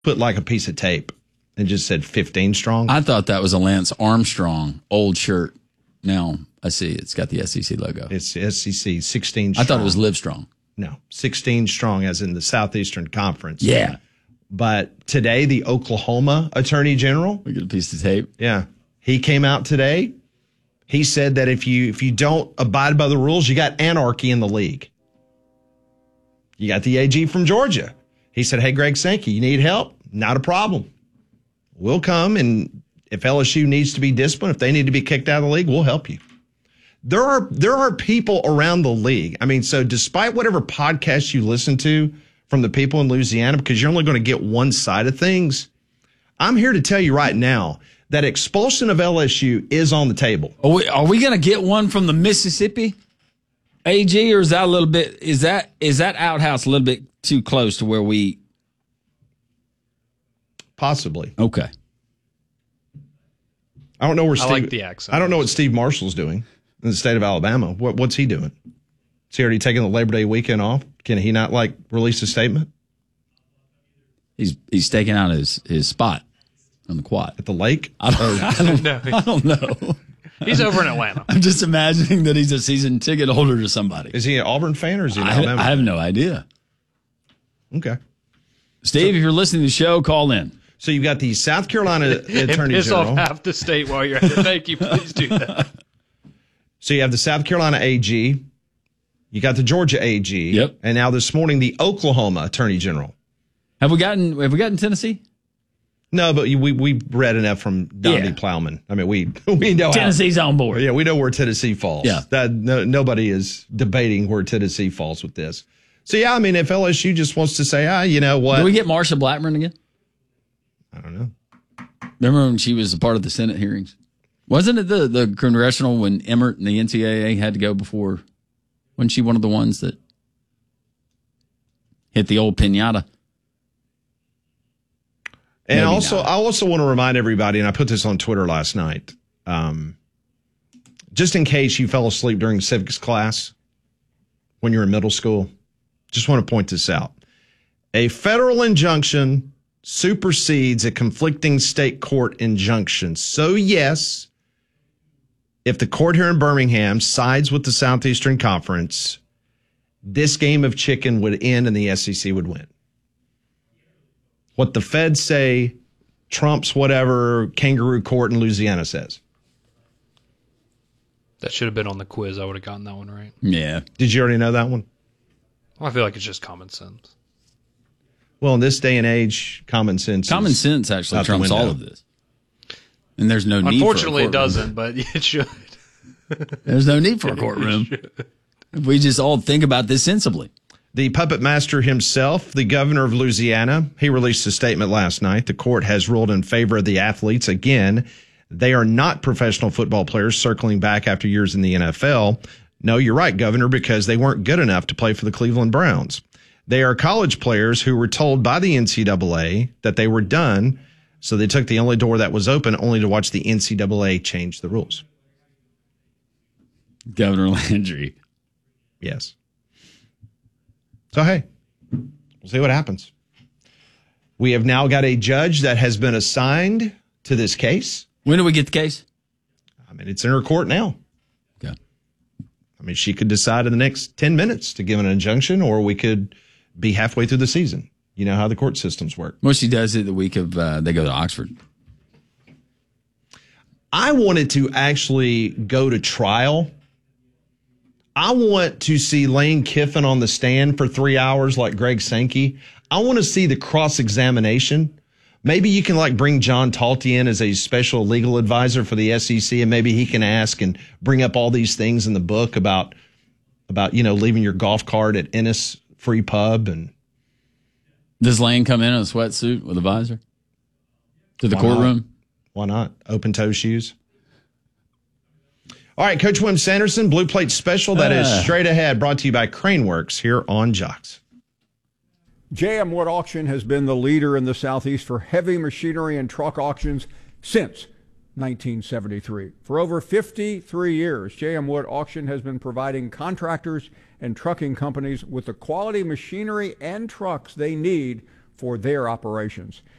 put like a piece of tape and just said 15 strong. I thought that was a Lance Armstrong old shirt. Now I see it's got the SEC logo. It's SEC 16 strong. I thought it was Livestrong. No, 16 strong as in the Southeastern Conference. Yeah. But today, the Oklahoma Attorney General. We get a piece of tape. Yeah. He came out today. He said that if you don't abide by the rules, you got anarchy in the league. You got the AG from Georgia. He said, hey, Greg Sankey, you need help? Not a problem. We'll come, and if LSU needs to be disciplined, if they need to be kicked out of the league, we'll help you. There are people around the league. I mean, so despite whatever podcast you listen to from the people in Louisiana, because you're only going to get one side of things, I'm here to tell you right now that expulsion of LSU is on the table. Are we going to get one from the Mississippi AG, or is that a little bit? Is that outhouse a little bit too close to where we? Possibly. Okay. I don't know where I like the accent. I don't know what Steve Marshall's doing in the state of Alabama. What's he doing? Is he already taking the Labor Day weekend off? Can he not release a statement? He's taking out his spot on the quad at the lake. I don't know. He's over in Atlanta. I'm just imagining that he's a season ticket holder to somebody. Is he an Auburn fan or is he an Alabama? I have no idea. Okay. Steve, if you're listening to the show, call in. So you've got the South Carolina Attorney piss General. Off half the state while you're at it. Thank you. Please do that. So you have the South Carolina AG. You got the Georgia AG. Yep. And now this morning, the Oklahoma Attorney General. Have we gotten Tennessee? No, but we read enough from Donnie Plowman. I mean, we know Tennessee's on board. Yeah, we know where Tennessee falls. Yeah. Nobody is debating where Tennessee falls with this. So, yeah, I mean, if LSU just wants to say, you know what? Do we get Marsha Blackburn again? I don't know. Remember when she was a part of the Senate hearings? Wasn't it the congressional when Emmert and the NCAA had to go before? Wasn't she one of the ones that hit the old pinata? And I also want to remind everybody, and I put this on Twitter last night, just in case you fell asleep during civics class when you're in middle school, just want to point this out. A federal injunction supersedes a conflicting state court injunction. So, yes, if the court here in Birmingham sides with the Southeastern Conference, this game of chicken would end and the SEC would win. What the feds say trumps whatever kangaroo court in Louisiana says. That should have been on the quiz. I would have gotten that one right. Yeah. Did you already know that one? Well, I feel like it's just common sense. Well, in this day and age, common sense actually trumps all of this. And there's no need for a courtroom. Unfortunately, it doesn't, but it should. There's no need for a courtroom. If we just all think about this sensibly. The puppet master himself, the governor of Louisiana, he released a statement last night. The court has ruled in favor of the athletes. Again, they are not professional football players circling back after years in the NFL. No, you're right, Governor, because they weren't good enough to play for the Cleveland Browns. They are college players who were told by the NCAA that they were done, so they took the only door that was open only to watch the NCAA change the rules. Governor Landry. Yes. So, hey, we'll see what happens. We have now got a judge that has been assigned to this case. When do we get the case? I mean, it's in her court now. Okay. I mean, she could decide in the next 10 minutes to give an injunction, or we could be halfway through the season. You know how the court systems work. Well, she does it the week of they go to Oxford. I wanted to actually go to trial. I want to see Lane Kiffin on the stand for 3 hours like Greg Sankey. I want to see the cross-examination. Maybe you can bring John Talty in as a special legal advisor for the SEC, and maybe he can ask and bring up all these things in the book about leaving your golf cart at Ennis Free Pub. And does Lane come in a sweatsuit with a visor to the courtroom? Why not? Open-toe shoes. All right, Coach Wim Sanderson, Blue Plate Special. That is straight ahead, brought to you by Craneworks here on Jocks. J.M. Wood Auction has been the leader in the Southeast for heavy machinery and truck auctions since 1973. For over 53 years, J.M. Wood Auction has been providing contractors and trucking companies with the quality machinery and trucks they need for their operations.